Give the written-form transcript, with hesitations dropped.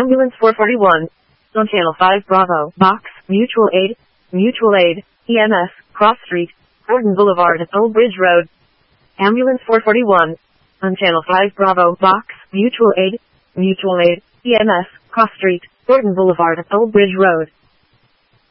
Ambulance 441. On Channel 5 Bravo, Box, Mutual Aid, EMS, Cross Street, Gordon Boulevard, Old Bridge Road. Ambulance 441. On Channel 5 Bravo, Box, Mutual Aid, EMS, Cross Street, Gordon Boulevard, Old Bridge Road.